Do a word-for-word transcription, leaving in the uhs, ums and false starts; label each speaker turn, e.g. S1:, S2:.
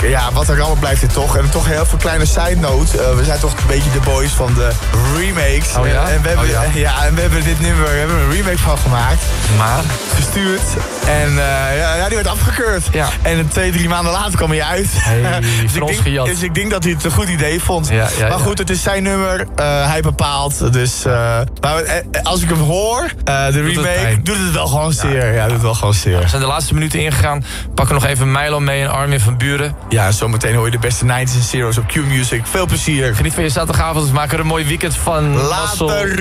S1: Ja, wat er allemaal blijft dit toch. En toch heel veel kleine side note. Uh, we zijn toch een beetje de boys van de remakes.
S2: Oh ja?
S1: En, en we hebben,
S2: oh ja?
S1: ja, en we hebben dit nummer, we hebben een remake van gemaakt.
S2: Maar?
S1: Gestuurd. En uh, ja, ja, die werd afgekeurd.
S2: Ja.
S1: En twee, drie maanden later kwam hij uit.
S2: Hey,
S1: dus, ik denk,
S2: gejat.
S1: dus ik denk dat hij het een goed idee vond.
S2: Ja, ja,
S1: maar goed,
S2: ja.
S1: het is zijn nummer. Uh, hij bepaalt. Dus uh, maar, uh, als ik hem hoor, uh, de
S2: doet
S1: remake,
S2: het
S1: doet het wel gewoon zeer.
S2: Ja,
S1: ja, doet het wel gewoon zeer.
S2: We zijn de laatste minuten ingegaan. Pakken nog even Milo mee en Armin van Buren.
S1: Ja, en zometeen hoor je de beste nineties en zeros op Q-Music. Veel plezier.
S2: Geniet van je zaterdagavond. We maken er een mooi weekend van.
S1: Later.